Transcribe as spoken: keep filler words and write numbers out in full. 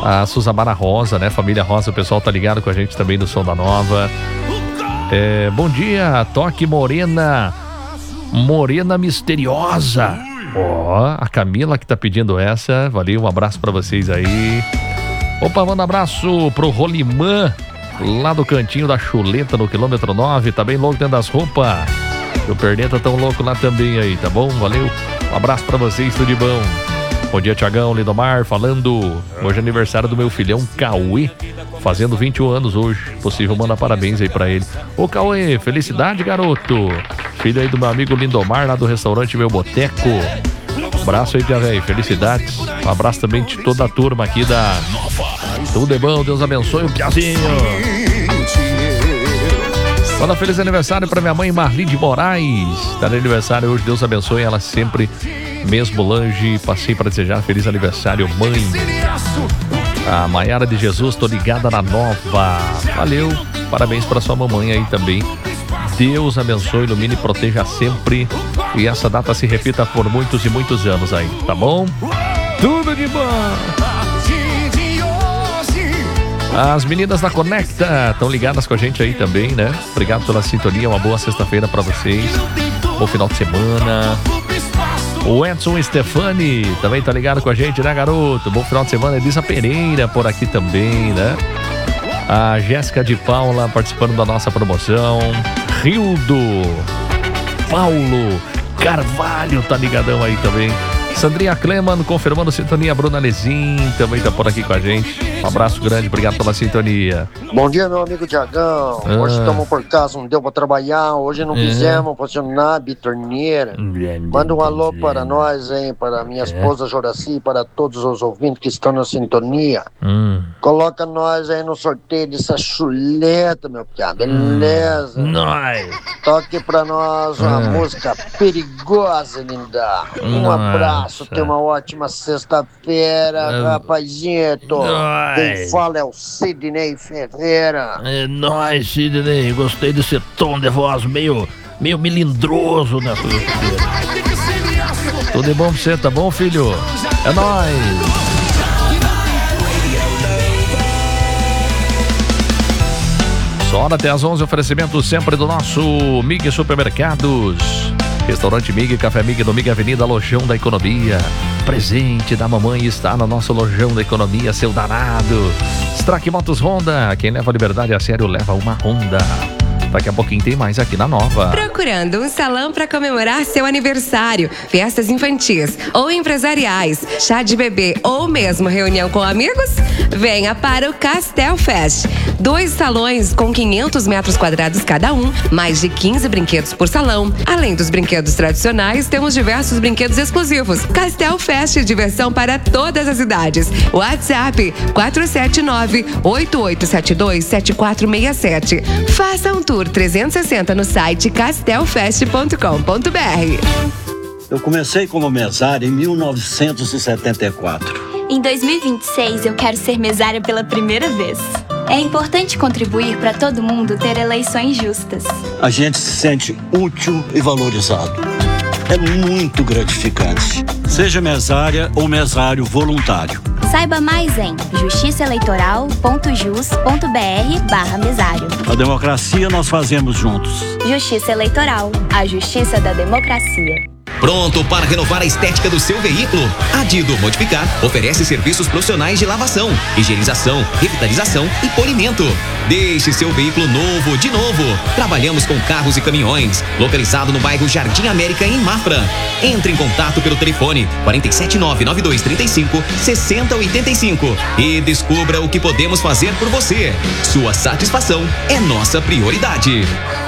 A Suzamara Rosa, né? Família Rosa, o pessoal tá ligado com a gente também do Som da Nova. É, bom dia, Toque Morena. Morena Misteriosa. Ó, oh, a Camila que tá pedindo essa. Valeu, um abraço pra vocês aí. Opa, manda um abraço pro Rolimã, lá do cantinho da Chuleta, no quilômetro nove. Tá bem louco dentro das roupas. O Perneta tão louco lá também aí, tá bom? Valeu. Um abraço pra vocês, tudo de bom. Bom dia, Tiagão, Lindomar, falando. Hoje é aniversário do meu filhão Cauê, fazendo vinte e um anos hoje. Possível, manda parabéns aí pra ele. Ô Cauê, felicidade, garoto. Filho aí do meu amigo Lindomar, lá do restaurante Meu Boteco. Um abraço aí, Pia velho, felicidades. Um abraço também de toda a turma aqui da Nova. Tudo é bom, Deus abençoe o Piazinho. Fala, feliz aniversário pra minha mãe Marli de Moraes. Tá de aniversário hoje, Deus abençoe ela sempre. Mesmo longe, passei para desejar feliz aniversário, mãe. A Maiara de Jesus, tô ligada na Nova. Valeu, parabéns para sua mamãe aí também. Deus abençoe, ilumine e proteja sempre. E essa data se repita por muitos e muitos anos aí, tá bom? Tudo de bom! As meninas da Conecta estão ligadas com a gente aí também, né? Obrigado pela sintonia, uma boa sexta-feira para vocês. Bom final de semana. O Edson Stefani também tá ligado com a gente, né, garoto? Bom final de semana. Elisa Pereira por aqui também, né? A Jéssica de Paula participando da nossa promoção. Rildo Paulo Carvalho tá ligadão aí também. Sandrinha Cleman confirmando sintonia. Bruna Lezin também tá por aqui com a gente. Um abraço grande, obrigado pela sintonia. Bom dia, meu amigo Tiagão. Ah. Hoje estamos por casa, não deu pra trabalhar. Hoje não fizemos é. funcionar a bitorneira. Manda um alô para nós, hein? Para minha esposa Joraci, para todos os ouvintes que estão na sintonia. Hum. Coloca nós aí no sorteio dessa chuleta, meu piá. Beleza? Nós. Toque pra nós uma ah. música perigosa, linda. Um Nossa. abraço, tenha uma ótima sexta-feira, uh. rapazito. Nós. Quem fala é o Sidney Ferreira. É nóis, Sidney. Gostei desse tom de voz meio, meio melindroso nessa sexta-feira. Tudo de bom pra você, tá bom, filho? É nóis. Só hora até às onze, oferecimento sempre do nosso Mig Supermercados. Restaurante Mig, Café Mig, no Mig Avenida, Lojão da Economia. Presente da mamãe está no nosso Lojão da Economia, seu danado. Strack Motos Honda, quem leva a liberdade a sério leva uma Honda. Daqui a pouquinho tem mais aqui na Nova. Procurando um salão para comemorar seu aniversário, festas infantis ou empresariais, chá de bebê ou mesmo reunião com amigos? Venha para o Castel Fest. Dois salões com quinhentos metros quadrados cada um, mais de quinze brinquedos por salão. Além dos brinquedos tradicionais, temos diversos brinquedos exclusivos. Castel Fest, diversão para todas as idades. WhatsApp quatro sete nove, oito oito sete dois, sete quatro seis sete. Faça um tour trezentos e sessenta no site castel fest ponto com ponto b r. Eu comecei como mesário em mil novecentos e setenta e quatro. Em dois mil e vinte e seis, eu quero ser mesária pela primeira vez. É importante contribuir para todo mundo ter eleições justas. A gente se sente útil e valorizado. É muito gratificante. Seja mesária ou mesário voluntário. Saiba mais em justiçaeleitoral ponto jus ponto b r barra mesário. A democracia nós fazemos juntos. Justiça Eleitoral, a justiça da democracia. Pronto para renovar a estética do seu veículo? A Dido Modificar oferece serviços profissionais de lavação, higienização, revitalização e polimento. Deixe seu veículo novo de novo. Trabalhamos com carros e caminhões. Localizado no bairro Jardim América, em Mafra. Entre em contato pelo telefone quatro sete nove, nove dois três cinco, seis zero oito cinco e descubra o que podemos fazer por você. Sua satisfação é nossa prioridade.